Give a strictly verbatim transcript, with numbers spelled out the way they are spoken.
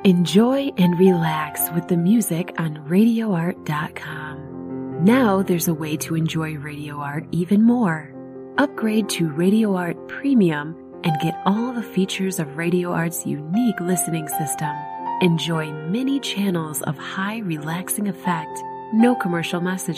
Enjoy and relax with the music on radio art dot com. Now there's a way to enjoy Radio Art even more. Upgrade to Radio Art Premium and get all the features of Radio Art's unique listening system. Enjoy many channels of high relaxing effect, no commercial message